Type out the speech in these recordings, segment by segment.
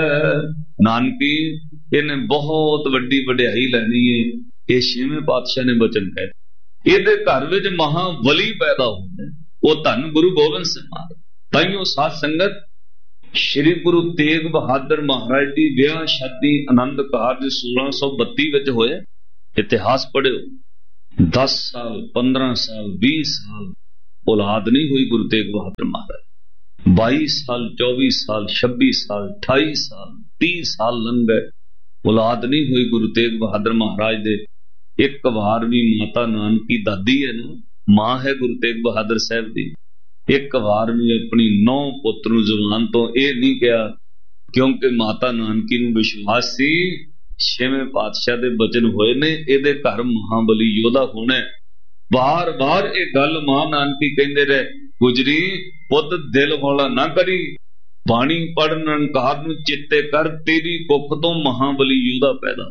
नानकी इन्हें बहुत वड्डी वड्याई लैनी है। ये छेवें पातशाह ने बचन कहे इहदे घर विच महाबली पैदा होंदे वो धन गुरु गोबिंद सिंह महाराज। ताइयों साध संगत श्री गुरु तेग बहादुर महाराज की विआह शादी आनंद कारज 1632 विच होया। इतिहास पढ़ियो 10 साल 15 साल 20 साल औलाद नहीं हुई गुरु तेग बहादुर महाराज। 22 साल 24 साल 26 साल 28 साल 30 साल लंघ गए औलाद नहीं हुई गुरु तेग बहादुर महाराज दे। एक बार भी माता नानकी दादी है ना, मां है गुरु तेग बहादुर साहब दी। एक बार भी अपनी 9 पुत्र नूं जुबान तो यह नहीं कहा, क्योंकि माता नानकी नूं विश्वास सी छेवें पातशाह दे बचन होए ने इहदे घर महाबली योधा होना। बार बार ये गल मां नानकी कहंदे रहे गुजरी पुत दिल हौला ना करी, बाणी पढ़न अंकार नूं चित्ते कर, तेरी कुख तो महाबली योधा पैदा।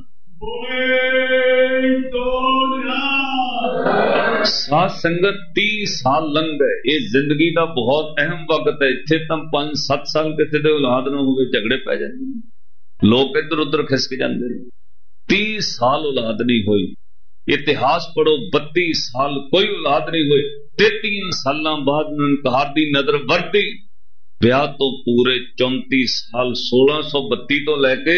साध संगत 30 साल लंघ गए। ये जिंदगी का बहुत अहम वक्त है। इत्थे तां 5-7 साल किसी दे औलाद ना होवे झगड़े पै जांदे, लोग इधर उधर खिसक जांदे। 30 साल औलाद नहीं हुई। इतिहास पढ़ो 32 साल कोई औलाद नहीं हुई। 33 साल बाद अंकार दी नजर वरती। ब्याह तो पूरे 34 साल 1632 तो लैके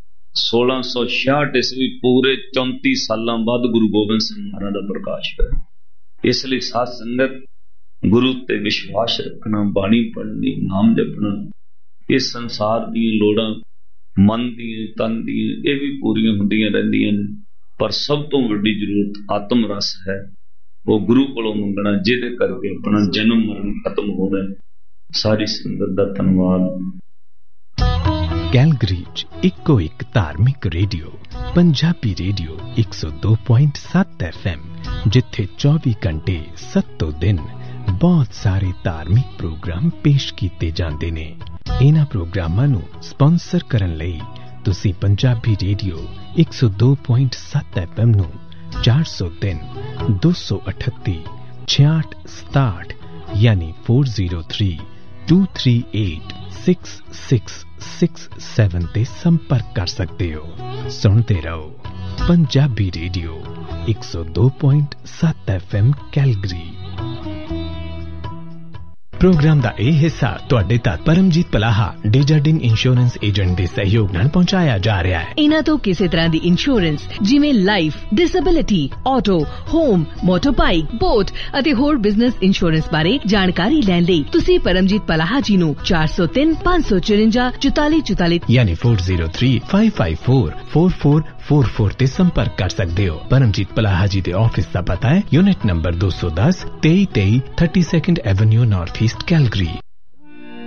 1666 ईस्वी पूरे 34 साल बाद गुरु गोबिंद सिंह महाराज का प्रकाश होया। इसलिए साध संगत गुरु ते विश्वास रखना, बाणी पढ़नी, नाम जपना, इस संसार दी लोड़ां मन दी तन दी ये भी पूरियां हुंदियां रहिंदियां ने, पर सब तो वड्डी जरूरत आत्म रस है। वो गुरु कोलों मंगना जिहदे करके अपना जन्म मरण खत्म होवे। सारी संगत दा धन्नवाद। कैलगरी इक्को एक धार्मिक रेडियो पंजाबी रेडियो 102.7 FM, जिथे 24 घंटे 7 दिन बहुत सारे धार्मिक प्रोग्राम पेश किए जाते हैं। इन्हां प्रोग्रामां नूं स्पॉन्सर करन लई तुसी पंजाबी रेडियो 102.7 FM नूं 403 238 6667 यानी 403-238-6667 ते संपर्क कर सकते हो। सुनते रहो Punjabi radio 102.7 FM Calgary. Programme का यह हिस्सा तुहाडे तक परमजीत पलाहा डेजर्डिन इंश्योरेंस एजेंट के सहयोग नाल पहुंचाया जा रहा है। इन्हां तो किसी तरह की इंश्योरेंस जिवें life, disability, auto, home, motorbike, boat अते होर बिजनेस इंश्योरेंस बारे जानकारी लैण लई तुसी परमजीत पलाहा जी नूं 403 554 4444 यानी 403-554-4444 ते संपर्क कर सकते हो। परमजीत पलाहा जी के ऑफिस का पता है unit number 210 2323 32nd Avenue north east Calgary.